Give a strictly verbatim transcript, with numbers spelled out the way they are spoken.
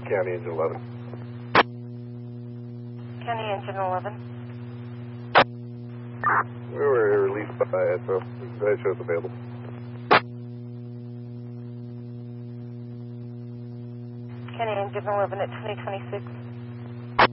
County Engine eleven. County Engine eleven. We were released by it, so that show's available. County Engine eleven at twenty twenty-six.